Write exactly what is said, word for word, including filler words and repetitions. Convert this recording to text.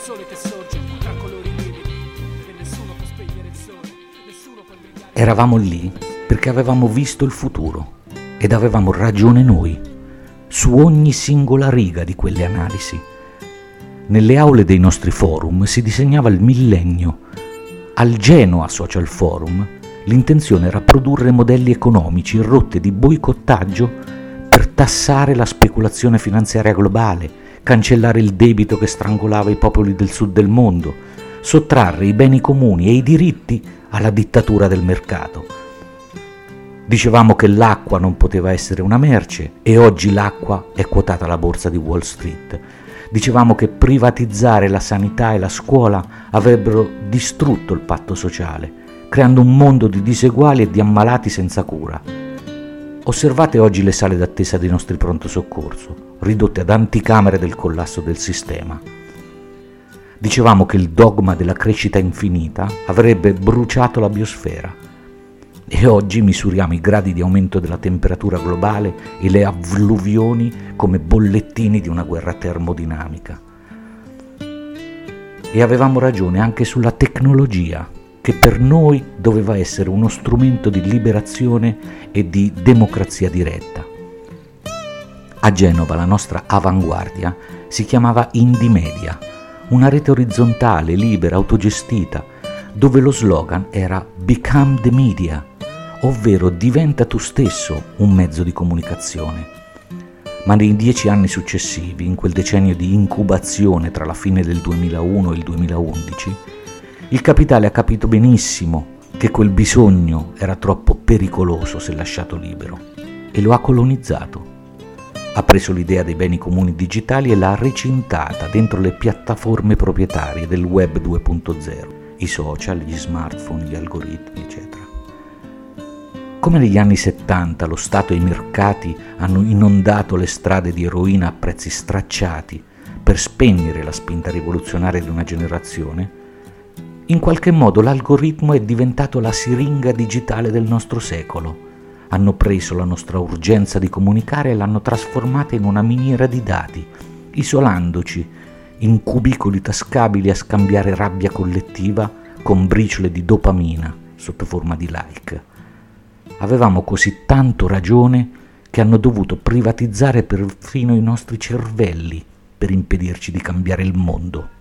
Eravamo lì perché avevamo visto il futuro ed avevamo ragione noi, su ogni singola riga di quelle analisi. Nelle aule dei nostri forum si disegnava il millennio. Al Genoa Social Forum l'intenzione era produrre modelli economici in rotte di boicottaggio per tassare la speculazione finanziaria globale, cancellare il debito che strangolava i popoli del sud del mondo, sottrarre i beni comuni e i diritti alla dittatura del mercato. Dicevamo che l'acqua non poteva essere una merce e oggi l'acqua è quotata alla borsa di Wall Street. Dicevamo che privatizzare la sanità e la scuola avrebbero distrutto il patto sociale, creando un mondo di diseguali e di ammalati senza cura. Osservate oggi le sale d'attesa dei nostri pronto soccorso, ridotte ad anticamere del collasso del sistema. Dicevamo che il dogma della crescita infinita avrebbe bruciato la biosfera e oggi misuriamo i gradi di aumento della temperatura globale e le alluvioni come bollettini di una guerra termodinamica. E avevamo ragione anche sulla tecnologia, che per noi doveva essere uno strumento di liberazione e di democrazia diretta. A Genova la nostra avanguardia si chiamava Indimedia, una rete orizzontale, libera, autogestita, dove lo slogan era Become the Media, ovvero diventa tu stesso un mezzo di comunicazione. Ma nei dieci anni successivi, in quel decennio di incubazione tra la fine del duemilauno e il duemilaundici, il capitale ha capito benissimo che quel bisogno era troppo pericoloso se lasciato libero e lo ha colonizzato. Ha preso l'idea dei beni comuni digitali e l'ha recintata dentro le piattaforme proprietarie del web due punto zero, i social, gli smartphone, gli algoritmi, eccetera. Come negli anni settanta lo Stato e i mercati hanno inondato le strade di eroina a prezzi stracciati per spegnere la spinta rivoluzionaria di una generazione, in qualche modo l'algoritmo è diventato la siringa digitale del nostro secolo. Hanno preso la nostra urgenza di comunicare e l'hanno trasformata in una miniera di dati, isolandoci in cubicoli tascabili a scambiare rabbia collettiva con briciole di dopamina sotto forma di like. Avevamo così tanto ragione che hanno dovuto privatizzare perfino i nostri cervelli per impedirci di cambiare il mondo.